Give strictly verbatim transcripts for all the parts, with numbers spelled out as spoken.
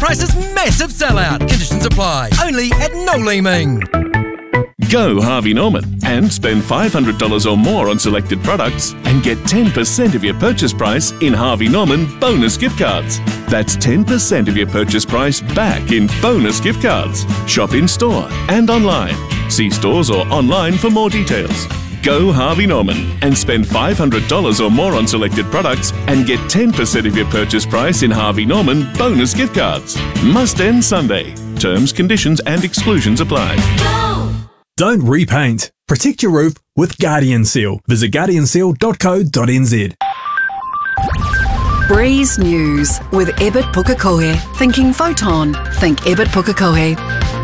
Price's massive sellout. Conditions apply. Only at No Leeming. Go Harvey Norman and spend five hundred dollars or more on selected products and get ten percent of your purchase price in Harvey Norman bonus gift cards. That's ten percent of your purchase price back in bonus gift cards. Shop in store and online. See stores or online for more details. Go Harvey Norman and spend five hundred dollars or more on selected products and get ten percent of your purchase price in Harvey Norman bonus gift cards. Must end Sunday. Terms, conditions and exclusions apply. Don't repaint. Protect your roof with Guardian Seal. Visit guardian seal dot co dot n z. Breeze News with Ebert Pukekohe. Thinking Photon. Think Ebert Pukekohe.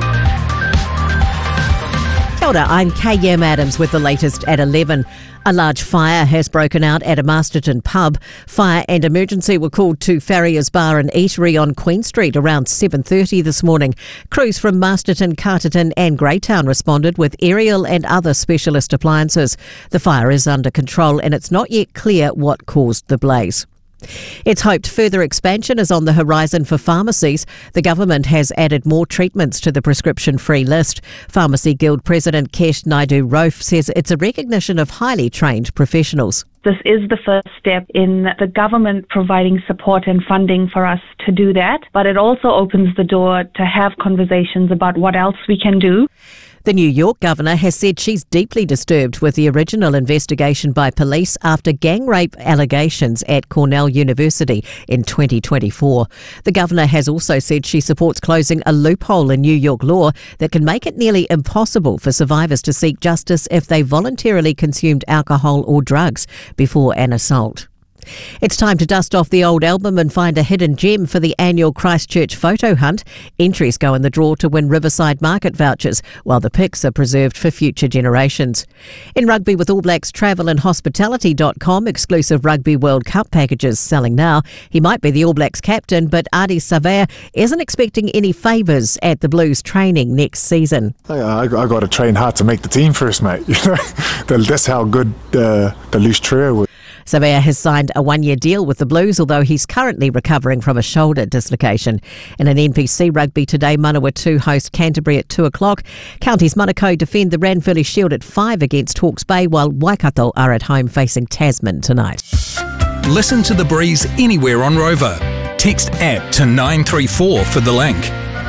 Kia ora, I'm K M Adams with the latest at eleven. A large fire has broken out at a Masterton pub. Fire and emergency were called to Farrier's Bar and Eatery on Queen Street around seven thirty this morning. Crews from Masterton, Carterton and Greytown responded with aerial and other specialist appliances. The fire is under control and it's not yet clear what caused the blaze. It's hoped further expansion is on the horizon for pharmacies. The government has added more treatments to the prescription-free list. Pharmacy Guild President Kesh Naidu-Rofe says it's a recognition of highly trained professionals. This is the first step in the government providing support and funding for us to do that, but it also opens the door to have conversations about what else we can do. The New York governor has said she's deeply disturbed with the original investigation by police after gang rape allegations at Cornell University in twenty twenty-four. The governor has also said she supports closing a loophole in New York law that can make it nearly impossible for survivors to seek justice if they voluntarily consumed alcohol or drugs before an assault. It's time to dust off the old album and find a hidden gem for the annual Christchurch photo hunt. Entries go in the draw to win Riverside Market vouchers, while the pics are preserved for future generations. In rugby with All Blacks, travel and hospitality dot com exclusive Rugby World Cup packages selling now. He might be the All Blacks captain, but Ardie Savea isn't expecting any favours at the Blues training next season. I, I, I got to train hard to make the team first, mate. You know, that's how good uh, the loose trio was. Savea has signed a one-year deal with the Blues, although he's currently recovering from a shoulder dislocation. In an N P C rugby today, Manawatu host Canterbury at two o'clock. Counties Manukau defend the Ranfurly Shield at five against Hawke's Bay, while Waikato are at home facing Tasman tonight. Listen to The Breeze anywhere on Rover. Text app to nine three four for the link.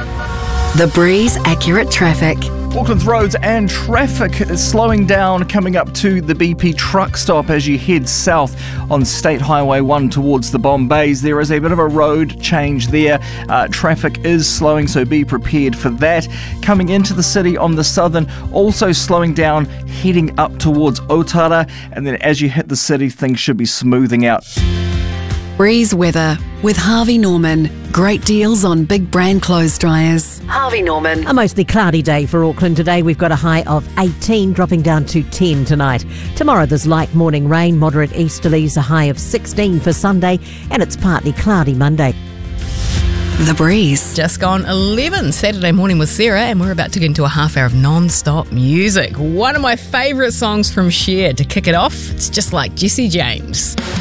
The Breeze Accurate Traffic. Auckland's roads and traffic is slowing down coming up to the B P truck stop as you head south on State Highway one towards the Bombays. There is a bit of a road change there. Uh, traffic is slowing, so be prepared for that. Coming into the city on the southern, also slowing down, heading up towards Otara. And then as you hit the city, things should be smoothing out. Breeze weather with Harvey Norman. Great deals on big brand clothes dryers. Harvey Norman. A mostly cloudy day for Auckland today. We've got a high of eighteen, dropping down to ten tonight. Tomorrow there's light morning rain, moderate easterlies, a high of sixteen for Sunday, and it's partly cloudy Monday. The Breeze. Just gone eleven, Saturday morning with Sarah, and we're about to get into a half hour of non-stop music. One of my favourite songs from Cher to kick it off. It's just like Jesse James.